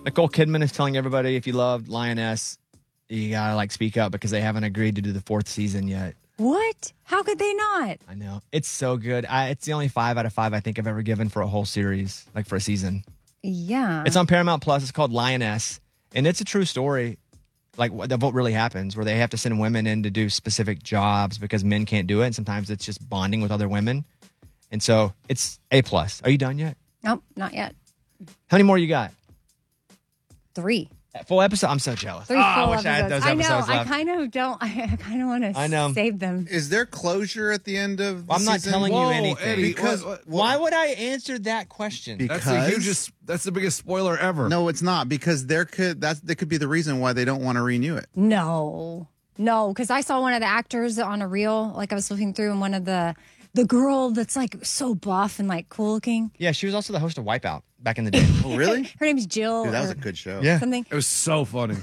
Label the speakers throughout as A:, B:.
A: Nicole Kidman is telling everybody if you loved Lioness, you gotta speak up because they haven't agreed to do the 4th season yet.
B: What? How could they not?
A: I know. It's so good. It's the only 5 out of 5 I think I've ever given for a whole series, for a season.
B: Yeah.
A: It's on Paramount Plus. It's called Lioness. And it's a true story, of what really happens, where they have to send women in to do specific jobs because men can't do it. And sometimes it's just bonding with other women. And so it's A+. Are you done yet?
B: Nope, not yet.
A: How many more you got?
B: 3.
A: Full episode? I'm so jealous.
B: 3 full
A: I wish
B: episodes.
A: I had those
B: I know.
A: episodes left.
B: I kind of don't. I kind of want to save them.
C: Is there closure at the end of the
A: I'm not
C: season?
A: telling you anything.
D: Eddie,
C: Because
A: why would I answer that question?
D: That's the biggest spoiler ever.
C: No, it's not, because that could be the reason why they don't want to renew it.
B: No, because I saw one of the actors on a reel. I was flipping through, and one of the girl that's so buff and cool looking.
A: Yeah, she was also the host of Wipeout back in the day.
C: Oh, really?
B: Her name's Jill.
C: Dude, that was a good show.
A: Yeah.
B: Something.
D: It was so funny.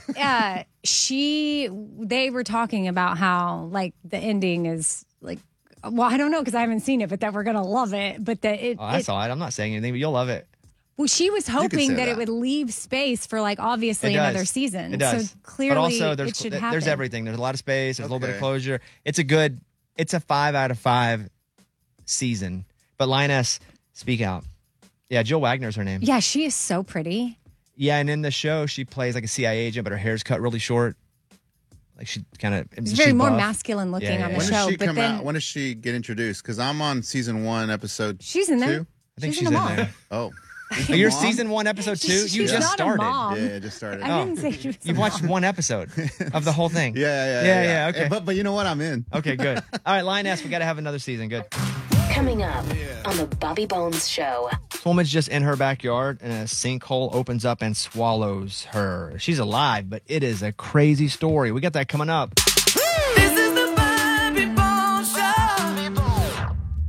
B: They were talking about how the ending is well, I don't know because I haven't seen it, but that we're gonna love it. But that
A: I saw it. I'm not saying anything, but you'll love it.
B: Well, she was hoping
C: say
B: that it
C: that.
B: would leave space for obviously
A: It does.
B: another season.
A: It does.
B: So clearly,
A: but also,
B: it should happen.
A: there's everything. There's a lot of space. There's a little bit of
C: Okay.
A: closure. It's a 5 out of 5 season. But Lioness, speak out. Yeah, Jill Wagner's her name.
B: Yeah, she is so pretty.
A: Yeah, and in the show, she plays a CIA agent, but her hair's cut really short. She kind of...
B: She's very more masculine looking
A: Yeah,
B: on
A: yeah,
B: the
A: yeah.
C: When
B: show.
C: does she
B: but
C: come
B: then
C: out? When does she get introduced? Because I'm on season 1, episode
B: she's in there.
C: 2.
A: I think she's
B: a
A: in
B: mom.
A: there.
C: Oh.
A: Oh, you're
C: Mom?
A: season 1, episode 2?
B: She's
A: You just
B: not
A: started.
B: a mom.
C: Yeah, I just started.
B: I didn't say she was.
A: You've watched 1 episode of the whole thing.
C: Yeah.
A: Okay.
C: But you know what? I'm in.
A: Okay, good. All right, Lioness, we got to have another season. Good.
E: Coming up on the Bobby Bones Show.
A: This woman's just in her backyard and a sinkhole opens up and swallows her. She's alive, but it is a crazy story. We got that coming up.
F: This is the Bobby Bones Show.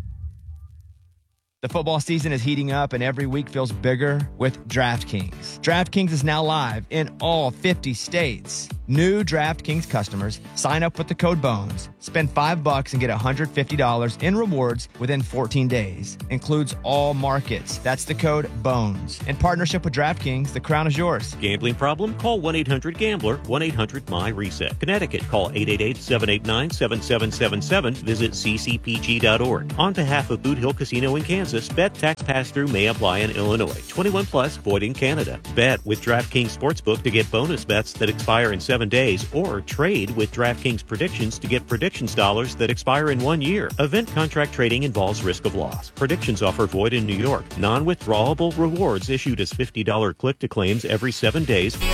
A: The football season is heating up and every week feels bigger with DraftKings. DraftKings is now live in all 50 states. New DraftKings customers sign up with the code BONES, spend $5 and get $150 in rewards within 14 days. Includes all markets. That's the code BONES. In partnership with DraftKings, the crown is yours.
G: Gambling problem? Call 1-800-GAMBLER, 1-800-MY-RESET. Connecticut, call 888-789-7777. Visit ccpg.org. On behalf of Boot Hill Casino in Kansas, bet tax pass-through may apply in Illinois. 21 plus, void in Canada. Bet with DraftKings Sportsbook to get bonus bets that expire in 7 days, or trade with DraftKings Predictions to get predictions dollars that expire in 1 year. Event contract trading involves risk of loss. Predictions offer void in New York. Non-withdrawable rewards issued as $50 click to claims every 7 days.